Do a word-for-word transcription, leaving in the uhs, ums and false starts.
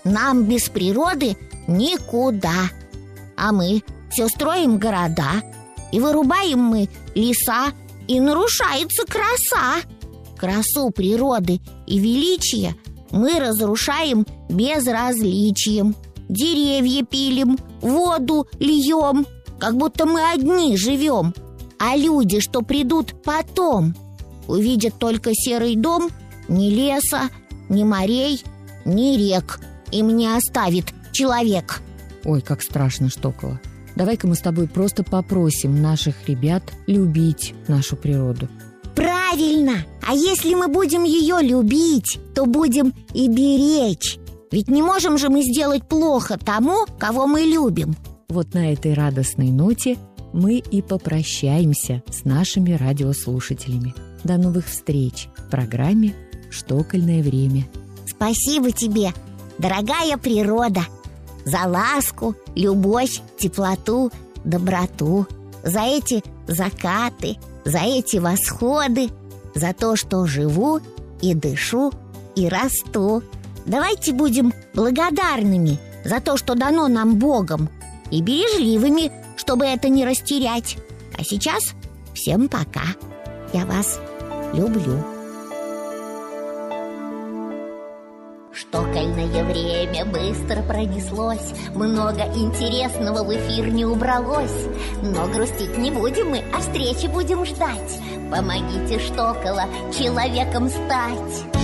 Нам без природы никуда. А мы все строим города, и вырубаем мы леса, и нарушается краса. Красу природы и величие мы разрушаем безразличием. Деревья пилим, воду льем, как будто мы одни живем. А люди, что придут потом, увидят только серый дом, ни леса, ни морей, ни рек. Им не оставит человек. Ой, как страшно, Штокола. Давай-ка мы с тобой просто попросим наших ребят любить нашу природу. Правильно! А если мы будем ее любить, то будем и беречь. Ведь не можем же мы сделать плохо тому, кого мы любим. Вот на этой радостной ноте мы и попрощаемся с нашими радиослушателями. До новых встреч в программе «Штокольное время». Спасибо тебе, дорогая природа, за ласку, любовь, теплоту, доброту, за эти закаты, за эти восходы, за то, что живу и дышу и расту. Давайте будем благодарными за то, что дано нам Богом, и бережливыми, чтобы это не растерять. А сейчас всем пока. Я вас люблю. Штокольное время быстро пронеслось, много интересного в эфир не убралось. Но грустить не будем мы, а встречи будем ждать. Помогите Штокола человеком стать.